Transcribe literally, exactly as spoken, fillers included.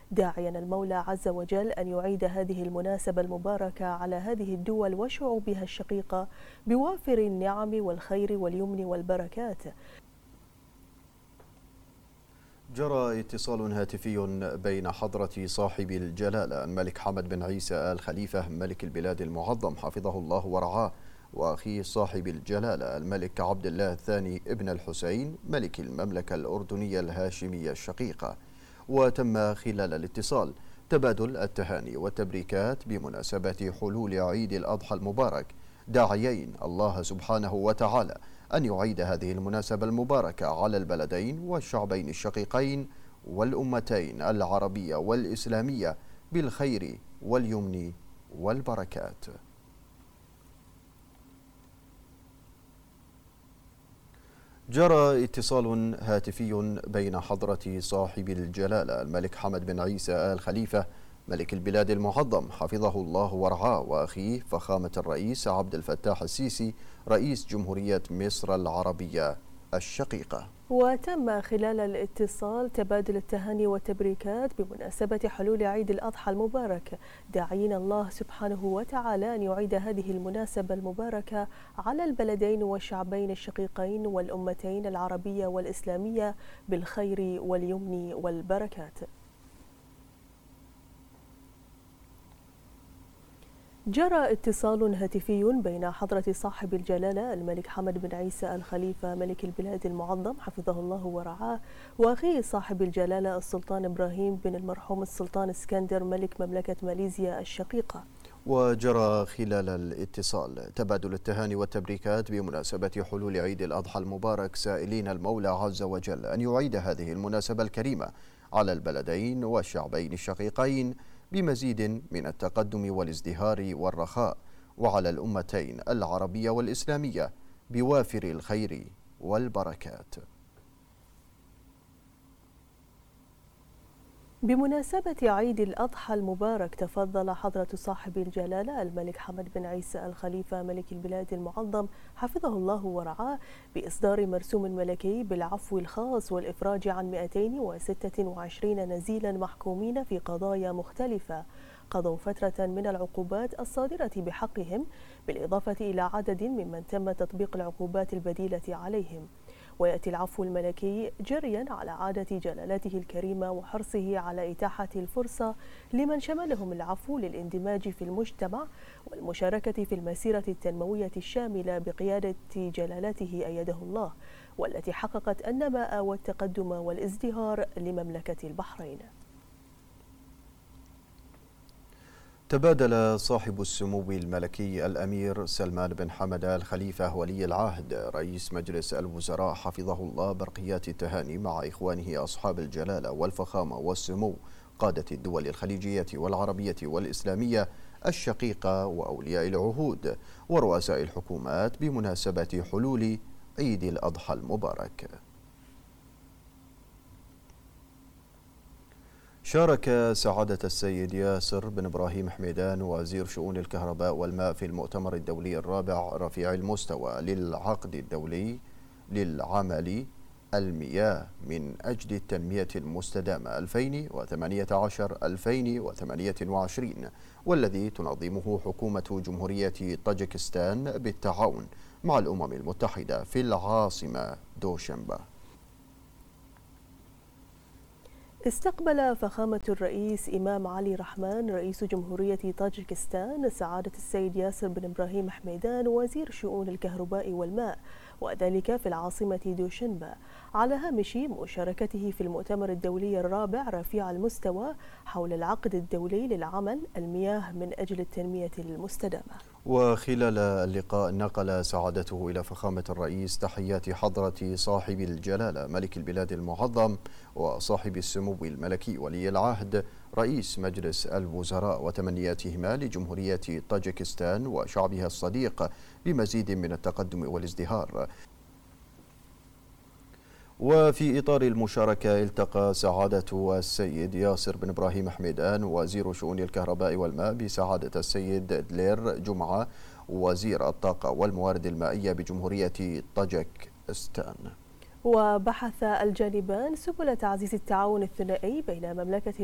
داعيا المولى عز وجل أن يعيد هذه المناسبة المباركة على هذه الدول وشعوبها الشقيقة بوافر النعم والخير واليمن والبركات. جرى اتصال هاتفي بين حضرة صاحب الجلالة الملك حمد بن عيسى آل خليفة ملك البلاد المعظم حفظه الله ورعاه وأخيه صاحب الجلالة الملك عبد الله الثاني ابن الحسين ملك المملكة الأردنية الهاشمية الشقيقة. وتم خلال الاتصال تبادل التهاني والتبريكات بمناسبة حلول عيد الأضحى المبارك، داعيين الله سبحانه وتعالى أن يعيد هذه المناسبة المباركة على البلدين والشعبين الشقيقين والأمتين العربية والإسلامية بالخير واليمن والبركات. جرى اتصال هاتفي بين حضرة صاحب الجلالة الملك حمد بن عيسى آل خليفة ملك البلاد المعظم حفظه الله ورعاه وأخيه فخامة الرئيس عبد الفتاح السيسي رئيس جمهورية مصر العربية الشقيقة. وتم خلال الاتصال تبادل التهاني والتبريكات بمناسبة حلول عيد الأضحى المبارك، داعين الله سبحانه وتعالى أن يعيد هذه المناسبة المباركة على البلدين والشعبين الشقيقين والأمتين العربية والإسلامية بالخير واليمن والبركات. جرى اتصال هاتفي بين حضرة صاحب الجلالة الملك حمد بن عيسى آل خليفة ملك البلاد المعظم حفظه الله ورعاه وأخيه صاحب الجلالة السلطان إبراهيم بن المرحوم السلطان اسكندر ملك مملكة ماليزيا الشقيقة. وجرى خلال الاتصال تبادل التهاني والتبريكات بمناسبة حلول عيد الأضحى المبارك، سائلين المولى عز وجل أن يعيد هذه المناسبة الكريمة على البلدين والشعبين الشقيقين بمزيد من التقدم والازدهار والرخاء، وعلى الأمتين العربية والإسلامية بوافر الخير والبركات. بمناسبة عيد الأضحى المبارك تفضل حضرة صاحب الجلالة الملك حمد بن عيسى آل خليفة ملك البلاد المعظم حفظه الله ورعاه بإصدار مرسوم ملكي بالعفو الخاص والإفراج عن مئتين وستة وعشرين نزيلا محكومين في قضايا مختلفة قضوا فترة من العقوبات الصادرة بحقهم، بالإضافة إلى عدد ممن تم تطبيق العقوبات البديلة عليهم. ويأتي العفو الملكي جريا على عادة جلالته الكريمة وحرصه على إتاحة الفرصة لمن شملهم العفو للاندماج في المجتمع والمشاركة في المسيرة التنموية الشاملة بقيادة جلالته أيده الله، والتي حققت النماء والتقدم والازدهار لمملكة البحرين. تبادل صاحب السمو الملكي الأمير سلمان بن حمد آل خليفة ولي العهد رئيس مجلس الوزراء حفظه الله برقيات التهاني مع إخوانه أصحاب الجلالة والفخامة والسمو قادة الدول الخليجية والعربية والإسلامية الشقيقة وأولياء العهود ورؤساء الحكومات بمناسبة حلول عيد الأضحى المبارك. شارك سعادة السيد ياسر بن إبراهيم حميدان وزير شؤون الكهرباء والماء في المؤتمر الدولي الرابع رفيع المستوى للعقد الدولي للعمل المياه من أجل التنمية المستدامة ألفين وثمانية عشر ألفين وثمانية وعشرين، والذي تنظمه حكومة جمهورية طاجكستان بالتعاون مع الأمم المتحدة في العاصمة دوشنبه. استقبل فخامة الرئيس إمام علي رحمن رئيس جمهورية طاجكستان سعادة السيد ياسر بن إبراهيم حميدان وزير شؤون الكهرباء والماء، وذلك في العاصمة دوشنبه على هامش مشاركته في المؤتمر الدولي الرابع رفيع المستوى حول العقد الدولي للعمل المياه من أجل التنمية المستدامة. وخلال اللقاء نقل سعادته إلى فخامة الرئيس تحيات حضرة صاحب الجلالة ملك البلاد المعظم وصاحب السمو الملكي ولي العهد رئيس مجلس الوزراء وتمنياتهما لجمهورية طاجكستان وشعبها الصديق بمزيد من التقدم والازدهار. وفي إطار المشاركة التقى سعادة السيد ياسر بن إبراهيم حميدان وزير شؤون الكهرباء والماء بسعادة السيد دلير جمعة وزير الطاقة والموارد المائية بجمهورية طاجكستان. وبحث الجانبان سبل تعزيز التعاون الثنائي بين مملكة